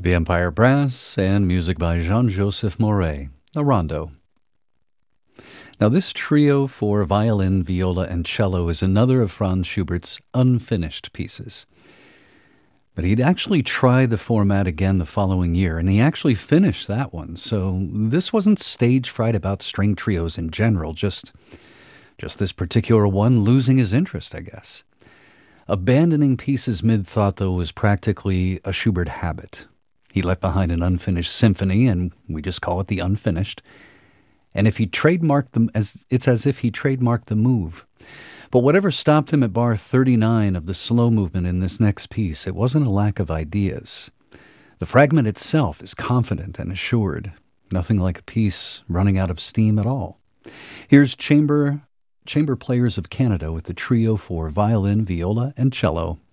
The Empire Brass and music by Jean-Joseph Moret, a rondo. Now, this trio for violin, viola, and cello is another of Franz Schubert's unfinished pieces. But he'd actually tried the format again the following year, and he actually finished that one. So this wasn't stage fright about string trios in general, just this particular one losing his interest, I guess. Abandoning pieces mid-thought, though, was practically a Schubert habit. He left behind an unfinished symphony, and we just call it the unfinished. And if he trademarked them, it's as if he trademarked the move. But whatever stopped him at bar 39 of the slow movement in this next piece, it wasn't a lack of ideas. The fragment itself is confident and assured, nothing like a piece running out of steam at all. Here's Chamber Players of Canada with the trio for violin, viola, and cello,